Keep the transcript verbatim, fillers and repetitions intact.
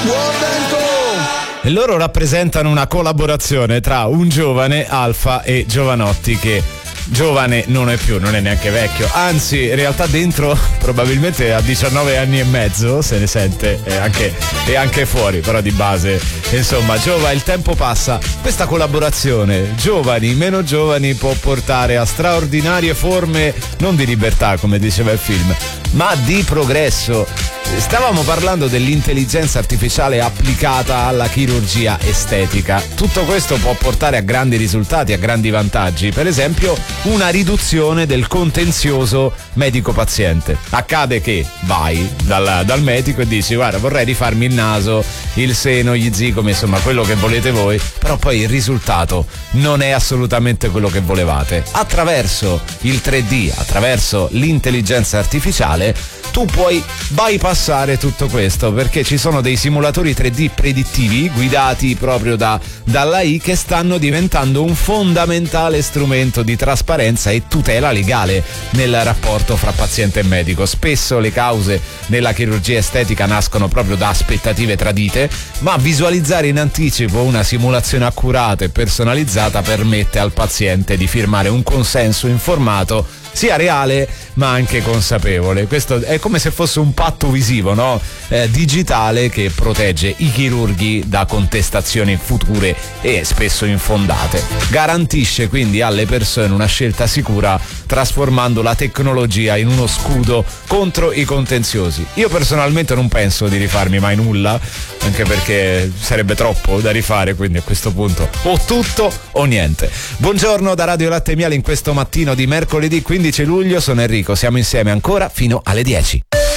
Buon vento! E loro rappresentano una collaborazione tra un giovane, Alfa, e Giovanotti, che giovane non è più, non è neanche vecchio, anzi in realtà dentro probabilmente a diciannove anni e mezzo se ne sente, e anche, e anche fuori, però di base insomma Giova, il tempo passa. Questa collaborazione giovani, meno giovani può portare a straordinarie forme non di libertà come diceva il film, ma di progresso. Stavamo parlando dell'intelligenza artificiale applicata alla chirurgia estetica. Tutto questo può portare a grandi risultati, a grandi vantaggi, per esempio una riduzione del contenzioso medico-paziente. Accade che vai dal, dal medico e dici: guarda, vorrei rifarmi il naso, il seno, gli zigomi, insomma quello che volete voi, però poi il risultato non è assolutamente quello che volevate. Attraverso il tre D, attraverso l'intelligenza artificiale, tu puoi bypassare tutto questo, perché ci sono dei simulatori tre D predittivi guidati proprio da, dall'A I che stanno diventando un fondamentale strumento di trasparenza e tutela legale nel rapporto fra paziente e medico. Spesso le cause nella chirurgia estetica nascono proprio da aspettative tradite, ma visualizzare in anticipo una simulazione accurata e personalizzata permette al paziente di firmare un consenso informato, sia reale ma anche consapevole. Questo è come se fosse un patto visivo, no? Eh, digitale, che protegge i chirurghi da contestazioni future e spesso infondate. Garantisce quindi alle persone una scelta sicura, trasformando la tecnologia in uno scudo contro i contenziosi. Io personalmente non penso di rifarmi mai nulla, anche perché sarebbe troppo da rifare, quindi a questo punto o tutto o niente. Buongiorno da Radio Latte e Miele in questo mattino di mercoledì quindici luglio, sono Enrico, siamo insieme ancora fino alle dieci.